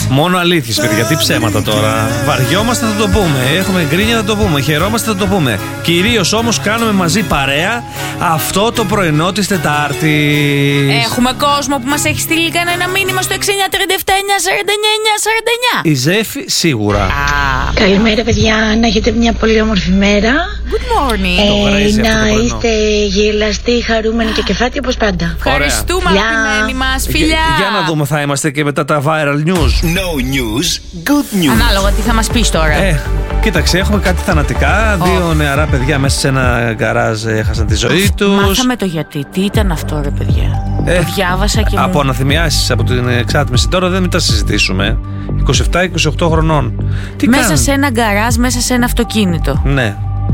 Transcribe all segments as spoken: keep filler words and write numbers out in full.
Μόνο αλήθειες, παιδιά, τι ψέματα τώρα. Βαριόμαστε, θα το πούμε. Έχουμε γκρίνια, θα το πούμε. Χαιρόμαστε, θα το πούμε. Κυρίως όμως κάνουμε μαζί παρέα αυτό το πρωινό της Τετάρτης. Έχουμε κόσμο που μας έχει στείλει κανένα μήνυμα στο έξι εννιά τρία επτά εννιά σαράντα εννιά εννιά σαράντα εννιά. Η Ζέφη σίγουρα. Ah. Καλημέρα, παιδιά. Να έχετε μια πολύ όμορφη μέρα. Good morning. Ε, να είστε γελαστοί, χαρούμενοι και κεφάτοι όπως πάντα. Ευχαριστούμε, αγαπημένοι μας φιλιά. Για, για να δούμε, θα είμαστε και μετά τα viral news. No news, good news. Ανάλογα τι θα μας πεις τώρα. Ε, κοίταξε, έχουμε κάτι θανατικά. Oh. Δύο νεαρά παιδιά μέσα σε ένα γκαράζ έχασαν τη ζωή τους. Μάθαμε το γιατί. Τι ήταν αυτό, ρε παιδιά. Ε, το διάβασα και από μου... αναθυμιάσεις από την εξάτμιση. Τώρα δεν μην τα συζητήσουμε. είκοσι επτά είκοσι οκτώ χρονών. Τι μέσα κάνουν? Σε ένα γκαράζ, μέσα σε ένα αυτοκίνητο. Ναι.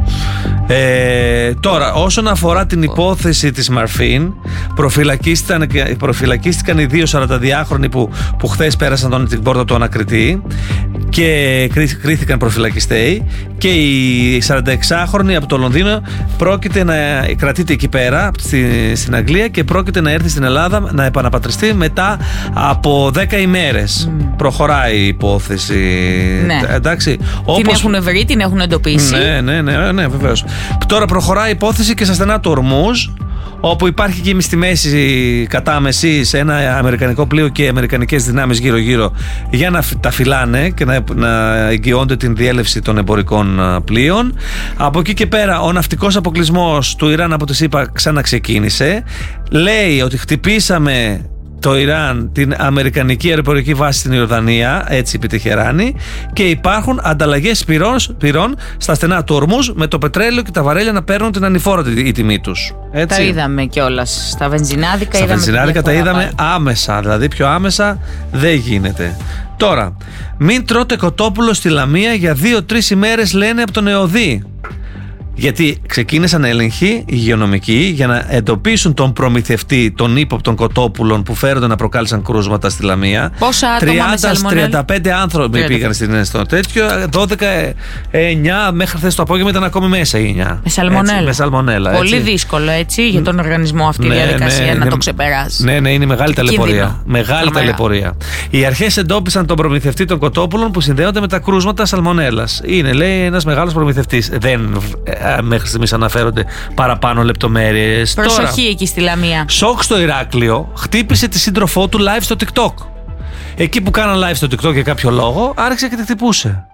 Ε, τώρα, όσον αφορά την υπόθεση της Μαρφίν, προφυλακίστηκαν, προφυλακίστηκαν οι δύο σαρανταδυάχρονοι που, που χθες πέρασαν τον, την πόρτα του ανακριτή και κρίθηκαν προφυλακιστέοι, και η σαρανταεξάχρονη από το Λονδίνο πρόκειται να κρατείται εκεί πέρα στη, στην Αγγλία και πρόκειται να έρθει στην Ελλάδα να επαναπατριστεί μετά από δέκα ημέρες. Mm. Προχωράει η υπόθεση. Ναι. Εντάξει, την όπως... έχουν βρει, την έχουν εντοπίσει. Ναι, ναι, ναι, ναι, βεβαίως. Τώρα προχωράει η υπόθεση και στα στενά του Ορμούζ, όπου υπάρχει και στη μέση κατάμεση σε ένα αμερικανικό πλοίο και αμερικανικές δυνάμεις γύρω-γύρω για να τα φυλάνε και να, να εγγυώνται την διέλευση των εμπορικών πλοίων. Από εκεί και πέρα ο ναυτικός αποκλεισμός του Ιράν από τη ΣΥΠΑ ξαναξεκίνησε. Λέει ότι χτυπήσαμε το Ιράν την αμερικανική αεροπορική βάση στην Ιορδανία, έτσι είπε η Τεχεράνη, και υπάρχουν ανταλλαγές πυρών στα στενά του Ορμούζ με το πετρέλαιο και τα βαρέλια να παίρνουν την ανηφόρα η τιμή τους. Έτσι. Τα είδαμε κιόλας. Στα βενζινάδικα, στα είδαμε βενζινάδικα τα είδαμε άμεσα, δηλαδή πιο άμεσα δεν γίνεται. Τώρα, μην τρώτε κοτόπουλο στη Λαμία για δύο-τρεις ημέρες, λένε από τον ΕΟΔΗ. Γιατί ξεκίνησαν έλεγχοι υγειονομικοί για να εντοπίσουν τον προμηθευτή των ύποπτων κοτόπουλων που φέρονται να προκάλεσαν κρούσματα στη Λαμία. Πόσα άτομα με σαλμονέλα? τριάντα με τριάντα πέντε άνθρωποι πήγαν στην, στο τέτοιο. δώδεκα, εννιά μέχρι χθες το απόγευμα ήταν ακόμη μέσα οι εννιά. Με σαλμονέλα. Έτσι, με σαλμονέλα, πολύ έτσι. Δύσκολο, έτσι, για τον οργανισμό αυτή ναι, η διαδικασία ναι, να είναι, το ξεπεράσει. Ναι, ναι, είναι μεγάλη ταλαιπωρία. Μεγάλη ταλαιπωρία. Οι αρχές εντόπισαν τον προμηθευτή των κοτόπουλων που συνδέονται με τα κρούσματα σαλμονέλας. Είναι, λέει, ένας μεγάλος προμηθευτής. Δεν. Μέχρι στιγμής αναφέρονται παραπάνω λεπτομέρειες. Προσοχή τώρα, εκεί στη Λαμία. Σοκ στο Ηράκλειο, χτύπησε τη σύντροφό του live στο TikTok. Εκεί που κάναν live στο TikTok για κάποιο λόγο, άρχισε και τη χτυπούσε.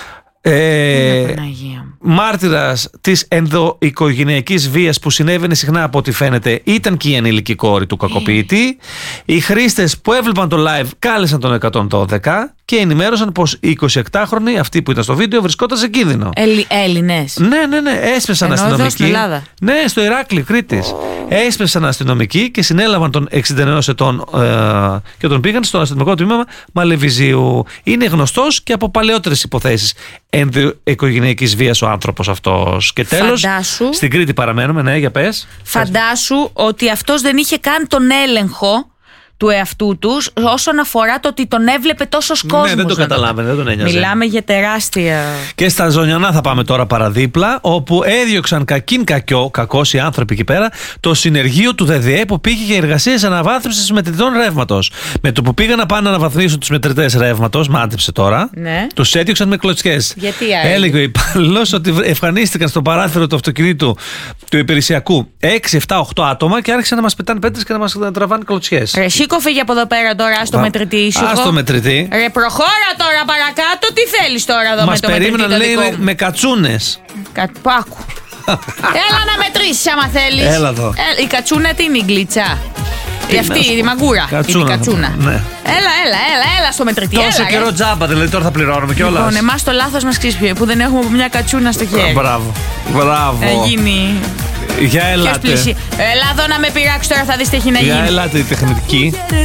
Ε, μάρτυρας της ενδοοικογενειακής βίας που συνέβαινε συχνά από ό,τι φαίνεται ήταν και η ενήλικη κόρη του κακοποιητή. Οι χρήστες που έβλεπαν το live κάλεσαν τον εκατόν δώδεκα και ενημέρωσαν πως η εικοσιεπτάχρονη, αυτή που ήταν στο βίντεο, βρισκόταν σε κίνδυνο. Ελλη, Έλληνες. Ναι, ναι, ναι. Έσπεσαν αστυνομικοί. Ναι, στο Ηράκλειο, Κρήτης. Έσπεσαν αστυνομικοί και συνέλαβαν τον εξήντα ενός ετών ε, και τον πήγαν στο αστυνομικό τμήμα Μαλεβιζίου. Είναι γνωστός και από παλαιότερες υποθέσεις ενδοοικογενειακής βίας ο άνθρωπος αυτός. Και τέλος, φαντάσου, στην Κρήτη παραμένουμε, ναι, για πες. Φαντάσου ότι αυτός δεν είχε καν τον έλεγχο του εαυτού τους όσον αφορά το ότι τον έβλεπε τόσος κόσμος. Ναι, δεν το καταλάβαινε, δεν τον ένοιαζε. Μιλάμε για τεράστια. Και στα Ζωνιανά θα πάμε τώρα παραδίπλα, όπου έδιωξαν κακήν κακιό, κακώς οι άνθρωποι εκεί πέρα, το συνεργείο του ΔΔΕ που πήγε για εργασίες αναβάθμισης μετρητών ρεύματος. Με το που πήγαν να πάνε να αναβαθμίσουν τους μετρητές ρεύματος, μάντεψε τώρα, ναι. Τους έδιωξαν με κλωτσιές. Γιατί άραγε? Έλεγε ο υπάλληλος ότι εμφανίστηκαν στο παράθυρο του αυτοκινήτου του υπηρεσιακού έξι εφτά οκτώ άτομα και άρχισαν να μας πετάνε πέτρες και να μας τραβάνε κλωτσιές. Σήκω, φύγε από εδώ πέρα τώρα, στο μετρητή ήσυχο. Ας το μετρητή. Ρε, προχώρα τώρα παρακάτω, τι θέλεις τώρα εδώ? Μας με το περίμεναν, μετρητή, λέει, με, με κατσούνες. Κα... Πάκου. Έλα να μετρήσεις άμα θέλεις. Έλα εδώ. Ε, η κατσούνα τι είναι, η γκλίτσα? Η αυτή, η μαγκούρα. Κατσούνα. Η κατσούνα. Ναι. Έλα, έλα, έλα, έλα στο μετρητή. Τόσο έλα, καιρό τζάμπα, δηλαδή τώρα θα πληρώνουμε κιόλας. Λοιπόν, εμάς το λάθος μας ξύσπιε που δεν έχουμε μια κατσούνα στο χέρι. Μπράβο. Μπράβο. Ε, γίνει. Για ελάτε. Έλα εδώ να με πειράξει τώρα, θα δεις τι έχει να γίνει. Για ελάτε η τεχνητική.